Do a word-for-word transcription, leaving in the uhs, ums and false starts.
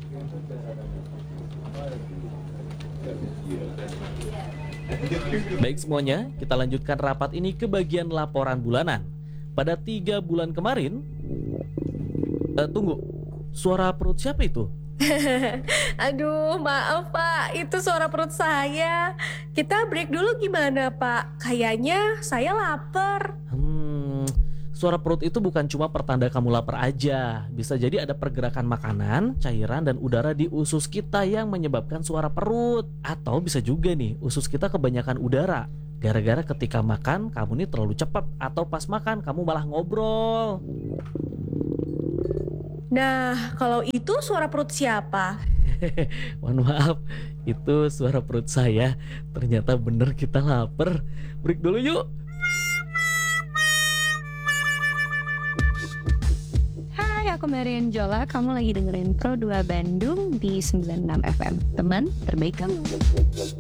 Baik semuanya, kita lanjutkan rapat ini ke bagian laporan bulanan. Pada tiga bulan kemarin, eh, tunggu, suara perut siapa itu? Aduh, maaf Pak, itu suara perut saya. Kita break dulu gimana Pak? Kayaknya saya lapar. Hmm, suara perut itu bukan cuma pertanda kamu lapar aja. Bisa jadi ada pergerakan makanan, cairan, dan udara di usus kita yang menyebabkan suara perut. Atau bisa juga nih, usus kita kebanyakan udara. Gara-gara ketika makan, kamu nih terlalu cepat. Atau pas makan, kamu malah ngobrol. Nah, kalau itu suara perut siapa? Mohon maaf, itu suara perut saya. Ternyata bener kita lapar. Break dulu yuk. Hai, aku Marian Jola. Kamu lagi dengerin Pro dua Bandung di sembilan puluh enam F M. Teman terbaik kamu.